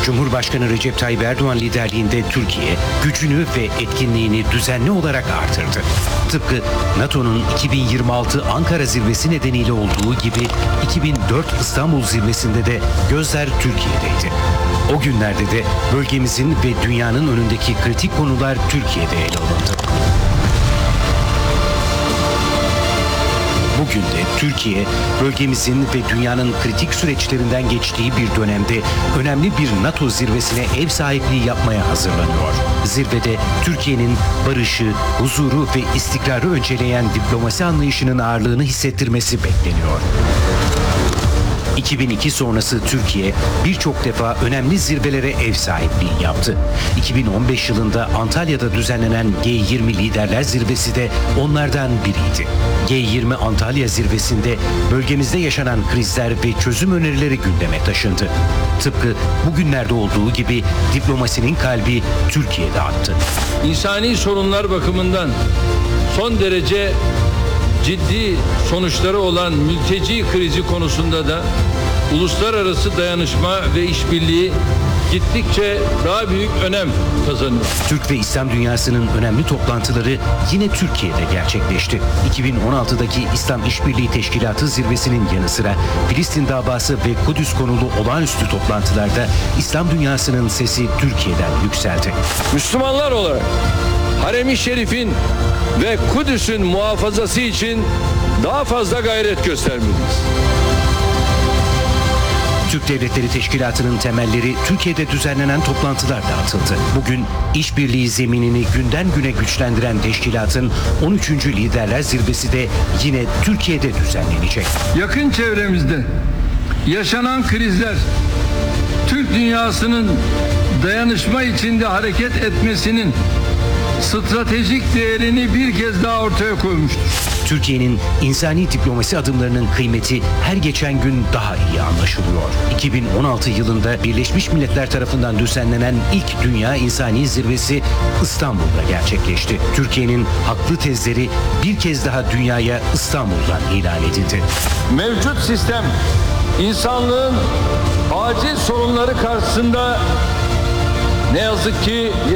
Cumhurbaşkanı Recep Tayyip Erdoğan liderliğinde Türkiye gücünü ve etkinliğini düzenli olarak artırdı. Tıpkı NATO'nun 2026 Ankara zirvesi nedeniyle olduğu gibi 2004 İstanbul zirvesinde de gözler Türkiye'deydi. O günlerde de bölgemizin ve dünyanın önündeki kritik konular Türkiye'de ele alındı. Bugün de Türkiye, bölgemizin ve dünyanın kritik süreçlerinden geçtiği bir dönemde önemli bir NATO zirvesine ev sahipliği yapmaya hazırlanıyor. Zirvede Türkiye'nin barışı, huzuru ve istikrarı önceleyen diplomasi anlayışının ağırlığını hissettirmesi bekleniyor. 2002 sonrası Türkiye birçok defa önemli zirvelere ev sahipliği yaptı. 2015 yılında Antalya'da düzenlenen G20 Liderler Zirvesi de onlardan biriydi. G20 Antalya Zirvesi'nde bölgemizde yaşanan krizler ve çözüm önerileri gündeme taşındı. Tıpkı bugünlerde olduğu gibi diplomasinin kalbi Türkiye'de attı. İnsani sorunlar bakımından son derece ciddi sonuçları olan mülteci krizi konusunda da uluslararası dayanışma ve işbirliği gittikçe daha büyük önem kazanıyor. Türk ve İslam dünyasının önemli toplantıları yine Türkiye'de gerçekleşti. 2016'daki İslam İşbirliği Teşkilatı zirvesinin yanı sıra Filistin davası ve Kudüs konulu olağanüstü toplantılarda İslam dünyasının sesi Türkiye'den yükseldi. Müslümanlar olarak Harem-i Şerif'in ve Kudüs'ün muhafazası için daha fazla gayret göstermeliyiz. Türk Devletleri Teşkilatı'nın temelleri Türkiye'de düzenlenen toplantılarda atıldı. Bugün işbirliği zeminini günden güne güçlendiren teşkilatın 13. Liderler Zirvesi de yine Türkiye'de düzenlenecek. Yakın çevremizde yaşanan krizler Türk dünyasının dayanışma içinde hareket etmesinin stratejik değerini bir kez daha ortaya koymuştur. Türkiye'nin insani diplomasi adımlarının kıymeti her geçen gün daha iyi anlaşılıyor. 2016 yılında Birleşmiş Milletler tarafından düzenlenen ilk Dünya İnsani Zirvesi İstanbul'da gerçekleşti. Türkiye'nin haklı tezleri bir kez daha dünyaya İstanbul'dan ilan edildi. Mevcut sistem insanlığın acil sorunları karşısında ne yazık ki